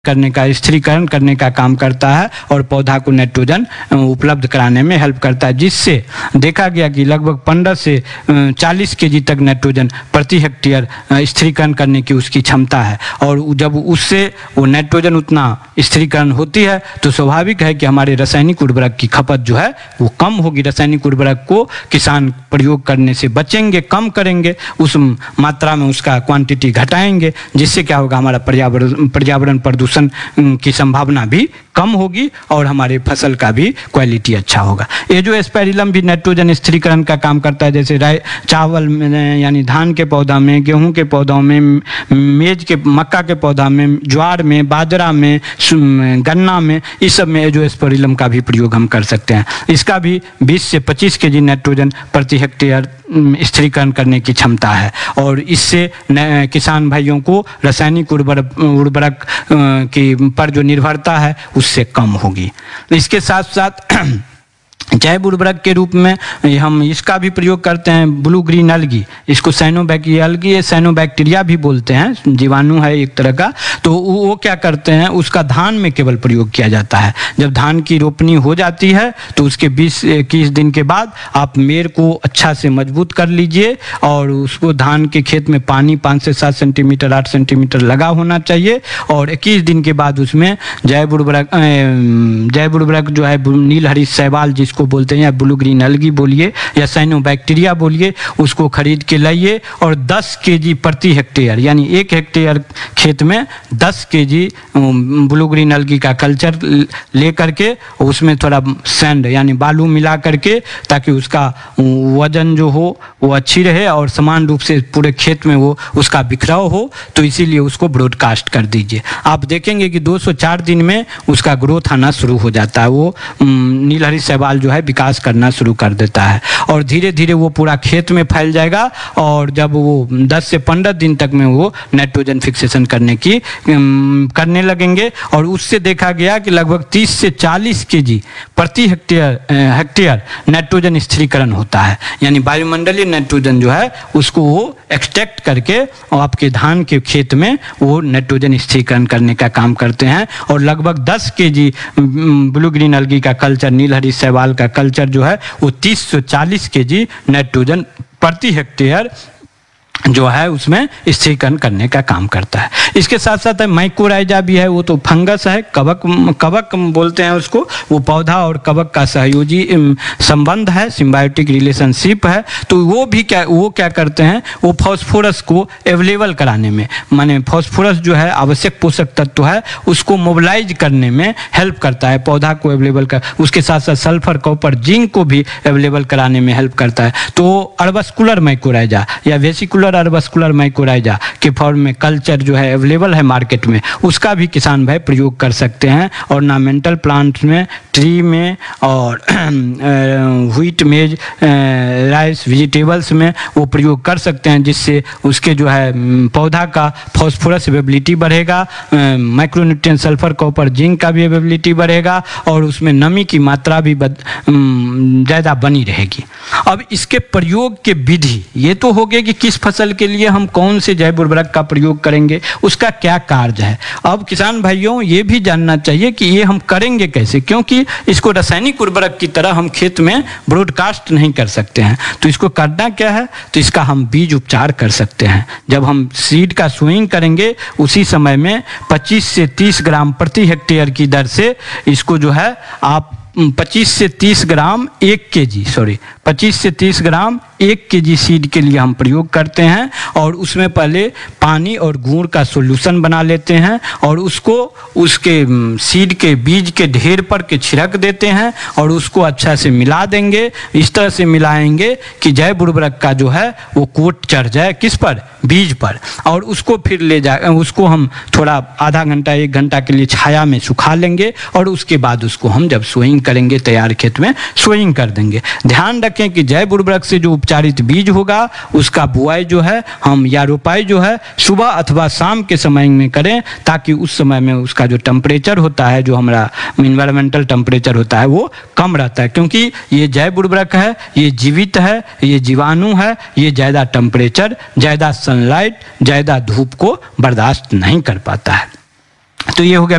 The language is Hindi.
करने का, स्थिरीकरण करने का काम करता है और पौधा को नाइट्रोजन उपलब्ध कराने में हेल्प करता है, जिससे देखा गया कि लगभग 15 से 40 केजी तक नाइट्रोजन प्रति हेक्टेयर स्थिरीकरण करने की उसकी क्षमता है। और जब उससे वो नाइट्रोजन उतना स्थिरीकरण होती है तो स्वाभाविक है कि हमारे रासायनिक उर्वरक की खपत जो है वो कम होगी। रासायनिक उर्वरक को किसान प्रयोग करने से बचेंगे, कम करेंगे, उस मात्रा में उसका क्वांटिटी घटाएंगे, जिससे क्या होगा, हमारा पर्यावरण प्रदूषण की संभावना भी कम होगी और हमारे फसल का भी क्वालिटी अच्छा होगा। ये जो एस्पेरिलम भी नाइट्रोजन स्थिरीकरण का काम करता है, जैसे चावल में यानी धान के पौधा में, गेहूं के पौधों में, मेज के मक्का के पौधा में, ज्वार में, बाजरा में, गन्ना में, इस सब में जो एस्पेरिलम का भी प्रयोग हम कर सकते हैं। इसका भी 20 से 25 केजी नाइट्रोजन प्रति हेक्टेयर स्थिरीकरण करने की क्षमता है और इससे किसान भाइयों को रासायनिक उर्वरक की पर जो निर्भरता है उससे कम होगी। इसके साथ साथ जैव उर्वरक के रूप में हम इसका भी प्रयोग करते हैं, ब्लू ग्रीन अलगी, इसको साइनोबैक्टीरिया भी बोलते हैं, जीवाणु है एक तरह का। तो वो क्या करते हैं, उसका धान में केवल प्रयोग किया जाता है। जब धान की रोपनी हो जाती है तो उसके 20-21 दिन के बाद आप मेड़ को अच्छा से मजबूत कर लीजिए और उसको धान के खेत में पानी 5 से 7 सेंटीमीटर 8 सेंटीमीटर लगा होना चाहिए और 21 दिन के बाद उसमें जैव उर्वरक जो है नीलहरी शैवाल जिसको बोलते हैं, या ब्लू ग्रीन अलगी बोलिए या साइनोबैक्टीरिया बोलिए, उसको खरीद के लाइए और 10 केजी प्रति हेक्टेयर यानी 1 हेक्टेयर खेत में 10 केजी ब्लू ग्रीन अलगी का कल्चर ले करके उसमें थोड़ा सैंड यानी बालू मिला करके, ताकि उसका वजन जो हो वो अच्छी रहे और समान रूप से पूरे खेत में वो उसका बिखराव हो, तो इसीलिए उसको ब्रॉडकास्ट कर दीजिए। आप देखेंगे कि 204 दिन में उसका ग्रोथ आना शुरू हो जाता है, वो नीलहरी शैवाल जो है विकास करना शुरू कर देता है और धीरे धीरे वो पूरा खेत में फैल जाएगा और जब वो 10 से 15 दिन तक में वो नाइट्रोजन फिक्सेशन करने लगेंगे और उससे देखा गया कि लगभग 30 से 40 केजी प्रति हेक्टेयर नाइट्रोजन स्थिरीकरण होता है, यानी वायुमंडलीय नाइट्रोजन जो है उसको वो एक्सट्रैक्ट करके और आपके धान के खेत में वो नाइट्रोजन स्थिरीकरण करने का काम करते हैं और लगभग 10 केजी ब्लू ग्रीन अलगी का कल्चर, नीलहरी शैवाल का कल्चर जो है वो 30 से 40 केजी नाइट्रोजन प्रति हेक्टेयर जो है उसमें स्थिरीकरण करने का काम करता है। इसके साथ साथ माइकोराइजा भी है, वो तो फंगस है, कवक बोलते हैं उसको, वो पौधा और कवक का सहयोगी संबंध है, सिम्बायोटिक रिलेशनशिप है। तो वो क्या करते हैं, वो फास्फोरस को अवेलेबल कराने में, माने फास्फोरस जो है आवश्यक पोषक तत्व है उसको मोबिलाइज करने में हेल्प करता है, पौधा को अवेलेबल कर, उसके साथ साथ सल्फर, कॉपर, जिंक को भी अवेलेबल कराने में हेल्प करता है। तो अर्बस्कुलर माइकोराइजा या वेसिकुलर अर्बस्कुलर माइकोराइजा के फॉर्म में कल्चर जो है अवेलेबल है मार्केट में, उसका भी किसान भाई प्रयोग कर सकते हैं। ऑर्नामेंटल प्लांट्स में, ट्री में और व्हीट, मेज, राइस, वेजिटेबल्स में वो प्रयोग कर सकते हैं, जिससे उसके जो है पौधा का फॉस्फोरस अवेलेबिलिटी बढ़ेगा, माइक्रोन्यूट्रिएंट सल्फर, कॉपर, जिंक का भी अवेलेबिलिटी बढ़ेगा और उसमें नमी की मात्रा भी ज़्यादा बनी रहेगी। अब इसके प्रयोग के विधि ये तो हो गए कि किस फसल के लिए हम कौन से जैव उर्वरक का प्रयोग करेंगे, उसका क्या कार्य है। अब किसान भाइयों ये भी जानना चाहिए कि ये हम करेंगे कैसे, क्योंकि इसको रासायनिक उर्वरक की तरह हम खेत में ब्रॉडकास्ट नहीं कर सकते हैं। तो इसको करना क्या है, तो इसका हम बीज उपचार कर सकते हैं। जब हम सीड का सोइंग करेंगे उसी समय में 25 से 30 ग्राम प्रति हेक्टेयर की दर से इसको जो है आप 25 से 30 ग्राम 1 केजी सीड के लिए हम प्रयोग करते हैं और उसमें पहले पानी और गुड़ का सॉल्यूशन बना लेते हैं और उसको उसके सीड के बीज के ढेर पर के छिड़क देते हैं और उसको अच्छा से मिला देंगे। इस तरह से मिलाएंगे कि जैव उर्वरक का जो है वो कोट चढ़ जाए, किस पर, बीज पर, और उसको फिर उसको हम थोड़ा आधा घंटा 1 घंटा के लिए छाया में सुखा लेंगे और उसके बाद उसको हम जब सोइंग करेंगे तैयार खेत में सोइंग कर देंगे। ध्यान रखें कि जैव उर्वरक से जो उपचारित बीज होगा उसका बुआई जो है हम या रोपाई जो है सुबह अथवा शाम के समय में करें, ताकि उस समय में उसका जो टेम्परेचर होता है, जो हमारा इन्वायरमेंटल टेम्परेचर होता है वो कम रहता है, क्योंकि ये जैव उर्वरक है, ये जीवित है, ये जीवाणु है, ये ज़्यादा टेम्परेचर, ज़्यादा सनलाइट, ज़्यादा धूप को बर्दाश्त नहीं कर पाता है। तो ये हो गया